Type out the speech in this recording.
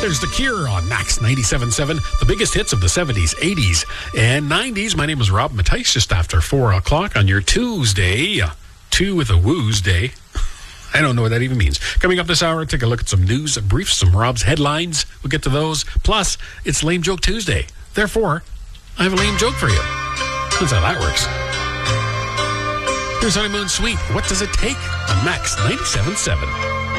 There's The Cure on Max 97.7, the biggest hits of the 70s, 80s, and 90s. My name is Rob Mattice, just after 4 o'clock on your Tuesday, 2 with a Woos day. I don't know what that even means. Coming up this hour, take a look at some news briefs, some Rob's headlines. We'll get to those. Plus, it's Lame Joke Tuesday. Therefore, I have a lame joke for you. That's how that works. Here's Honeymoon Suite. What does it take on Max 97.7?